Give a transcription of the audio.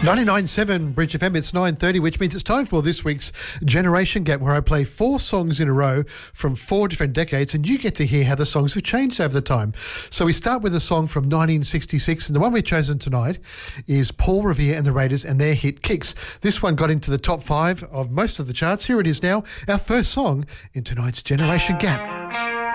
99.7 Bridge FM, it's 9:30, which means it's time for this week's Generation Gap, where I play 4 songs in a row from 4 different decades, and you get to hear how the songs have changed over the time. So we start with a song from 1966, and the one we've chosen tonight is Paul Revere and the Raiders and their hit Kicks. This one got into the top 5 of most of the charts. Here it is now, our first song in tonight's Generation Gap.